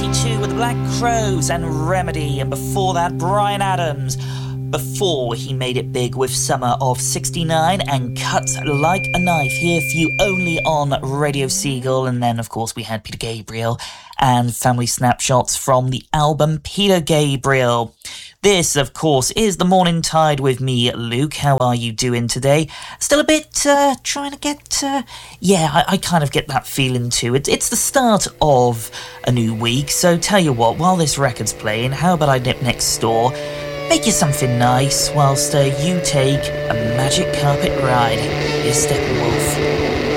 1972 with the Black Crowes and Remedy, and before that Bryan Adams, before he made it big with Summer of 69 and Cut Like a Knife, here for you only on Radio Seagull. And then of course we had Peter Gabriel and Family Snapshots from the album Peter Gabriel. This, of course, is The Morning Tide with me, Luke. How are you doing today? Still a bit trying to get... I kind of get that feeling too. It's the start of a new week, so tell you what, while this record's playing, how about I nip next door, make you something nice, whilst you take a magic carpet ride. Here's Steppenwolf.